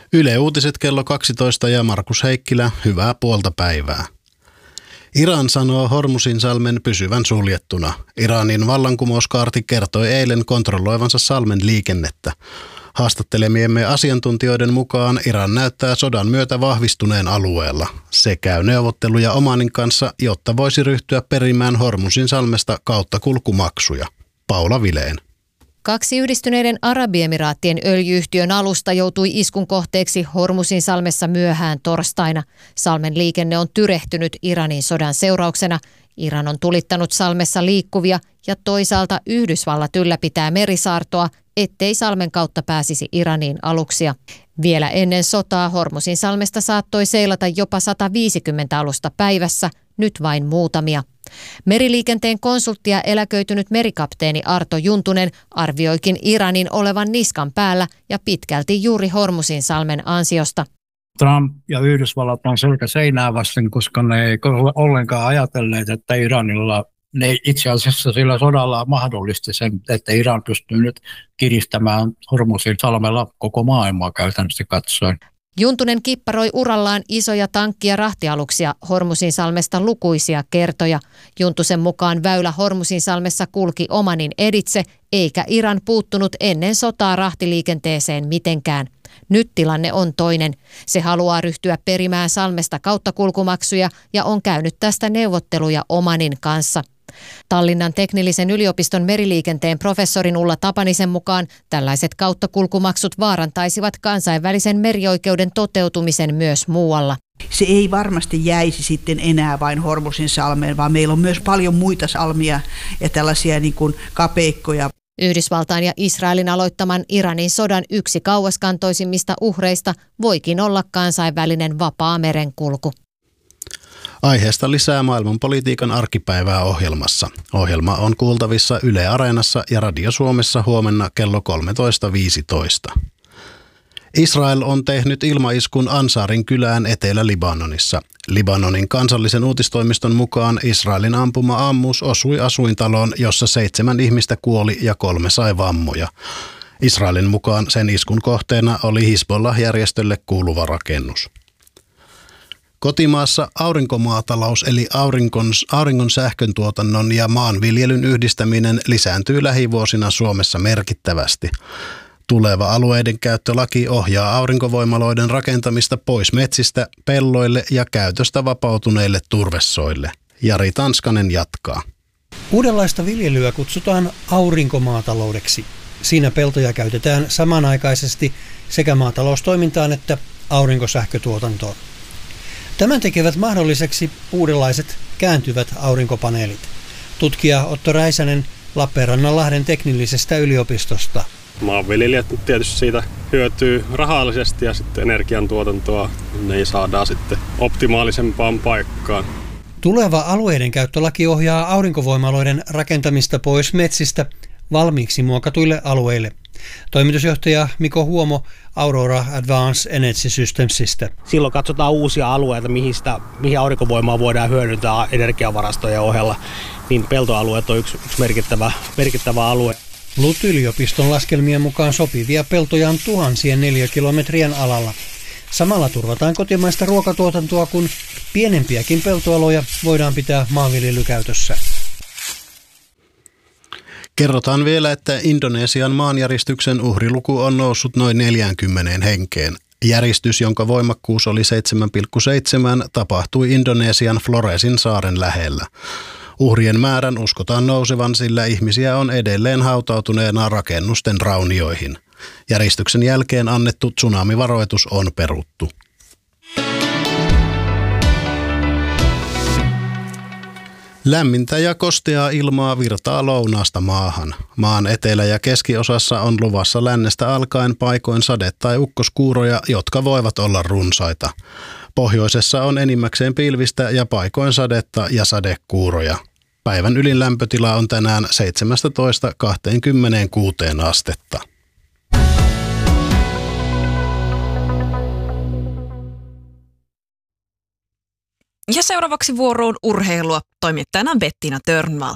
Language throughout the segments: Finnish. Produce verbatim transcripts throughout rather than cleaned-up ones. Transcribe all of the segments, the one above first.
Yle Uutiset kello kaksitoista ja Markus Heikkilä, hyvää puolta päivää. Iran sanoo Hormuzinsalmen pysyvän suljettuna. Iranin vallankumouskaarti kertoi eilen kontrolloivansa salmen liikennettä. Haastattelemiemme asiantuntijoiden mukaan Iran näyttää sodan myötä vahvistuneen alueella. Se käy neuvotteluja Omanin kanssa, jotta voisi ryhtyä perimään Hormuzinsalmesta kauttakulkumaksuja. Paula Vileen. Kaksi yhdistyneiden Arabiemiraattien öljy-yhtiön alusta joutui iskun kohteeksi Hormuzinsalmessa myöhään torstaina. Salmen liikenne on tyrehtynyt Iranin sodan seurauksena. Iran on tulittanut salmessa liikkuvia ja toisaalta Yhdysvallat ylläpitää merisaartoa, ettei salmen kautta pääsisi Iraniin aluksia. Vielä ennen sotaa Hormuzinsalmesta saattoi seilata jopa sata viisikymmentä alusta päivässä, nyt vain muutamia. Meriliikenteen konsultti ja eläköitynyt merikapteeni Arto Juntunen arvioikin Iranin olevan niskan päällä ja pitkälti juuri Hormuzinsalmen ansiosta. Trump ja Yhdysvallat on selkä seinää vasten, koska ne ei ole ollenkaan ajatelleet, että Iranilla, ne itse asiassa sillä sodalla mahdollisti sen, että Iran pystyy nyt kiristämään Hormuzinsalmella koko maailmaa käytännössä katsoen. Juntunen kipparoi urallaan isoja tankki- ja rahtialuksia Hormuzinsalmesta lukuisia kertoja. Juntusen mukaan väylä Hormuzinsalmessa kulki Omanin editse, eikä Iran puuttunut ennen sotaa rahtiliikenteeseen mitenkään. Nyt tilanne on toinen. Se haluaa ryhtyä perimään salmesta kauttakulkumaksuja ja on käynyt tästä neuvotteluja Omanin kanssa. Tallinnan teknillisen yliopiston meriliikenteen professorin Ulla Tapanisen mukaan tällaiset kauttakulkumaksut vaarantaisivat kansainvälisen merioikeuden toteutumisen myös muualla. Se ei varmasti jäisi sitten enää vain Hormuzinsalmeen, vaan meillä on myös paljon muita salmia ja tällaisia niin kuin kapeikkoja. Yhdysvaltain ja Israelin aloittaman Iranin sodan yksi kauaskantoisimmista uhreista voikin olla kansainvälinen vapaa merenkulku. Aiheesta lisää maailmanpolitiikan arkipäivää ohjelmassa. Ohjelma on kuultavissa Yle Areenassa ja Radio Suomessa huomenna kello kolmetoista viisitoista. Israel on tehnyt ilmaiskun Ansarin kylään Etelä-Libanonissa. Libanonin kansallisen uutistoimiston mukaan Israelin ampuma ammus osui asuintaloon, jossa seitsemän ihmistä kuoli ja kolme sai vammoja. Israelin mukaan sen iskun kohteena oli Hizbollah-järjestölle kuuluva rakennus. Kotimaassa aurinkomaatalous eli aurinkon, auringon sähköntuotannon ja maanviljelyn yhdistäminen lisääntyy lähivuosina Suomessa merkittävästi. Tuleva alueiden käyttölaki ohjaa aurinkovoimaloiden rakentamista pois metsistä, pelloille ja käytöstä vapautuneille turvesoille. Jari Tanskanen jatkaa. Uudenlaista viljelyä kutsutaan aurinkomaataloudeksi. Siinä peltoja käytetään samanaikaisesti sekä maataloustoimintaan että aurinkosähkötuotantoon. Tämän tekevät mahdolliseksi uudenlaiset kääntyvät aurinkopaneelit. Tutkija Otto Räisänen Lappeenrannanlahden teknillisestä yliopistosta. Maanviljelijät tietysti siitä hyötyy rahallisesti ja sitten energiantuotantoa ne saadaan sitten optimaalisempaan paikkaan. Tuleva alueiden käyttölaki ohjaa aurinkovoimaloiden rakentamista pois metsistä valmiiksi muokatuille alueille. Toimitusjohtaja Mikko Huomo Aurora Advanced Energy Systemsistä. Silloin katsotaan uusia alueita, mihin, sitä, mihin aurinkovoimaa voidaan hyödyntää energiavarastojen ohella. Niin peltoalueet on yksi, yksi merkittävä, merkittävä alue. L U T-yliopiston laskelmien mukaan sopivia peltoja on tuhansien neliökilometrien alalla. Samalla turvataan kotimaista ruokatuotantoa, kun pienempiäkin peltoaloja voidaan pitää maanviljelykäytössä. Kerrotaan vielä, että Indonesian maanjäristyksen uhriluku on noussut noin neljäänkymmeneen henkeen. Järistys, jonka voimakkuus oli seitsemän pilkku seitsemän, tapahtui Indonesian Floresin saaren lähellä. Uhrien määrän uskotaan nousevan, sillä ihmisiä on edelleen hautautuneena rakennusten raunioihin. Järistyksen jälkeen annettu tsunamivaroitus on peruttu. Lämmintä ja kosteaa ilmaa virtaa lounaasta maahan. Maan etelä- ja keskiosassa on luvassa lännestä alkaen paikoin sade- tai ukkoskuuroja, jotka voivat olla runsaita. Pohjoisessa on enimmäkseen pilvistä ja paikoin sadetta ja sadekuuroja. Päivän ylin lämpötila on tänään seitsemästätoista kaksikymmentäkuusi astetta. Ja seuraavaksi vuoroon urheilua. Toimittajana Bettina Törnvall.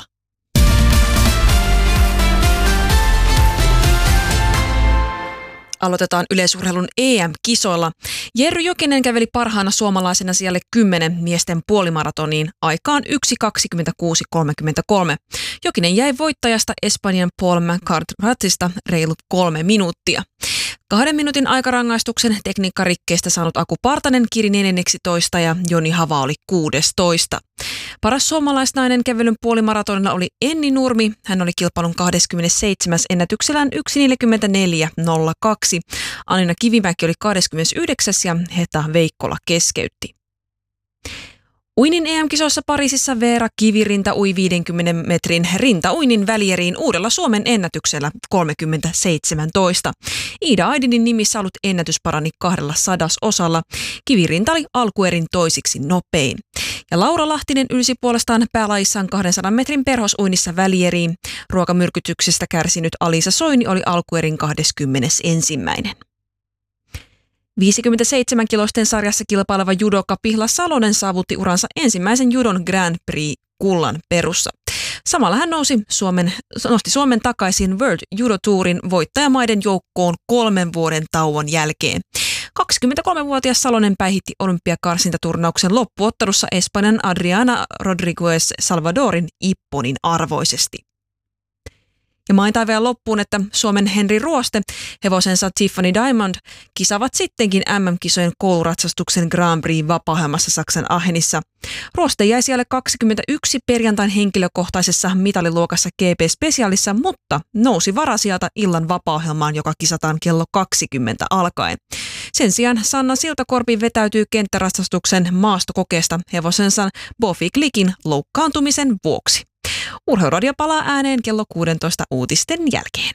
Aloitetaan yleisurheilun E M-kisoilla. Jerry Jokinen käveli parhaana suomalaisena sijalle kymmenen miesten puolimaratoniin aikaan yksi kaksikymmentäkuusi kolmekymmentäkolme. Jokinen jäi voittajasta Espanjan Paul McCarthysta reilut kolme minuuttia. Kahden minuutin aikarangaistuksen tekniikkarikkeestä saanut Aku Partanen kiri neljänneksitoista ja Joni Hava oli kuudestoista. Paras suomalaisnainen kävelyn puolimaratonilla oli Enni Nurmi. Hän oli kilpailun kaksikymmentäseitsemäs ennätyksellään yksi neljäkymmentäneljä nolla kaksi. Anina Kivimäki oli kaksikymmentäyhdeksäs ja Heta Veikkola keskeytti. Uinnin E M-kisoissa Pariisissa Veera Kivirinta ui viidenkymmenen metrin rintauinnin välieriin uudella Suomen ennätyksellä kolmekymmentä seitsemäntoista. Iida Aidinin nimissä ollut ennätys parani kahdella sadasosalla. Kivirinta oli alkuerin toisiksi nopein. Ja Laura Lahtinen ylsi puolestaan päälajissaan kahdensadan metrin perhosuinnissa välieriin. Ruokamyrkytyksestä kärsinyt Alisa Soini oli alkuerin kaksikymmentäensimmäinen. viisikymmentäseitsemän kiloisten sarjassa kilpaileva judoka Pihla Salonen saavutti uransa ensimmäisen judon Grand Prix-kullan Perussa. Samalla hän nousi Suomen, nosti Suomen takaisin World Judo Tourin voittajamaiden joukkoon kolmen vuoden tauon jälkeen. kaksikymmentäkolmevuotias Salonen päihitti olympiakarsintaturnauksen loppuottelussa Espanjan Adriana Rodriguez Salvadorin Ipponin arvoisesti. Ja mainitaan vielä loppuun, että Suomen Henri Ruoste, hevosensa Tiffany Diamond, kisavat sittenkin M M-kisojen kouluratsastuksen Grand Prix vapaa-ohjelmassa Saksan Aachenissa. Ruoste jäi siellä kaksikymmentäyksi perjantain henkilökohtaisessa mitaliluokassa G P-spesiaalissa, mutta nousi varasijalta illan vapaa-ohjelmaan, joka kisataan kello kaksikymmentä alkaen. Sen sijaan Sanna Siltakorpi vetäytyy kenttäratsastuksen maastokokeesta hevosensa Bofi Klikin loukkaantumisen vuoksi. Urheiluradio palaa ääneen kello kuusitoista uutisten jälkeen.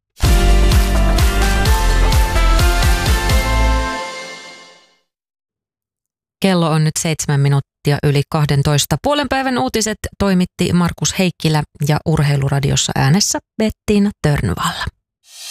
Kello on nyt seitsemän minuuttia yli kahdentoista. Puolen päivän uutiset toimitti Markus Heikkilä ja Urheiluradiossa äänessä Bettiina Törnvalla.